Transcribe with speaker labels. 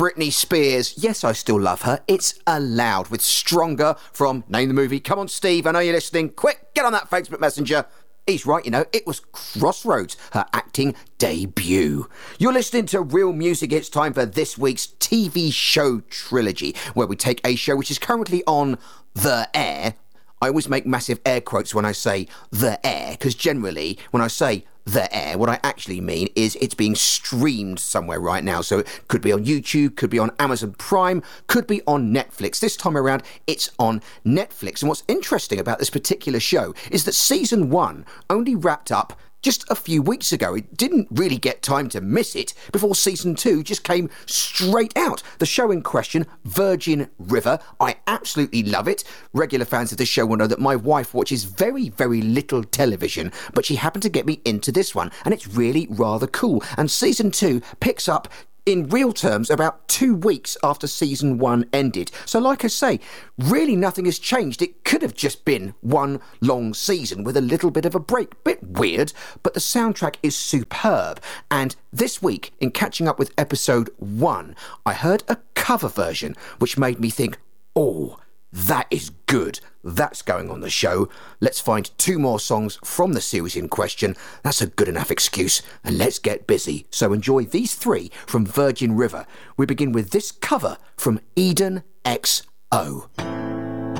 Speaker 1: Britney Spears, yes, I still love her. It's allowed with Stronger from Name the Movie. Come on, Steve, I know you're listening. Quick, get on that Facebook Messenger. He's right, you know, it was Crossroads, her acting debut. You're listening to Real Music. It's time for this week's TV show trilogy, where we take a show which is currently on the air. I always make massive air quotes when I say the air, because generally when I say the air, what I actually mean is it's being streamed somewhere right now. So it could be on YouTube, could be on Amazon Prime, could be on Netflix. This time around, it's on Netflix. And what's interesting about this particular show is that season 1 only wrapped up just a few weeks ago. It didn't really get time to miss it before season 2 just came straight out. The show in question, Virgin River, I absolutely love it. Regular fans of this show will know that my wife watches very, very little television, but she happened to get me into this one, and it's really rather cool. And season 2 picks up in real terms about 2 weeks after season 1 ended. So like I say, really nothing has changed. It could have just been one long season with a little bit of a break. Bit weird, but the soundtrack is superb. And this week, in catching up with episode 1, I heard a cover version which made me think, oh, that is good. That's going on the show. Let's find 2 more songs from the series in question. That's a good enough excuse. And let's get busy. So enjoy these 3 from Virgin River. We begin with this cover from Eden XO.